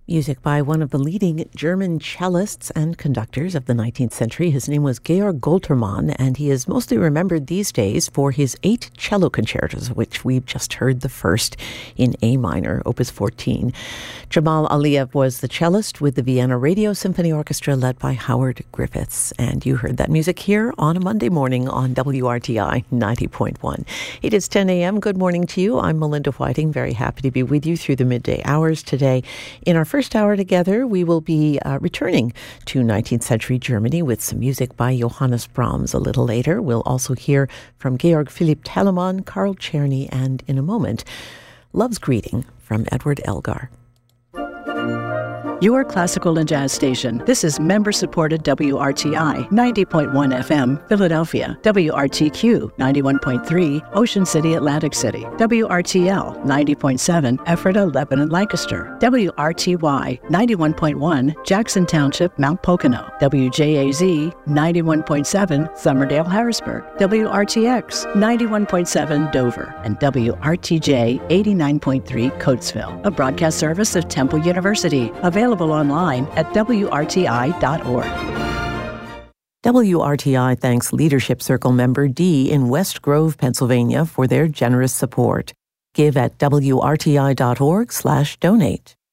Music by one of the leading German cellists and conductors of the 19th century. His name was Georg Goltermann, and he is mostly remembered these days for his 8 cello concertos, which we've just heard the first in A minor, Opus 14. Jamal Aliyev was the cellist with the Vienna Radio Symphony Orchestra led by Howard Griffiths. And you heard that music here on a Monday morning on WRTI 90.1. It is 10 a.m. Good morning to you. I'm Melinda Whiting, very happy to be with you through the midday hours today. In our first hour together, we will be returning to 19th century Germany with some music by Johannes Brahms. A little later, we'll also hear from Georg Philipp Telemann, Carl Czerny, and in a moment, Love's Greeting from Edward Elgar. Your classical and jazz station. This is member-supported WRTI 90.1 FM, Philadelphia, WRTQ 91.3, Ocean City, Atlantic City, WRTL 90.7, Ephrata, Lebanon, Lancaster, WRTY 91.1, Jackson Township, Mount Pocono, WJAZ 91.7, Somerdale, Harrisburg, WRTX 91.7, Dover, and WRTJ 89.3, Coatesville, a broadcast service of Temple University, available online at WRTI.org. WRTI thanks Leadership Circle member D in West Grove, Pennsylvania for their generous support. Give at WRTI.org/donate.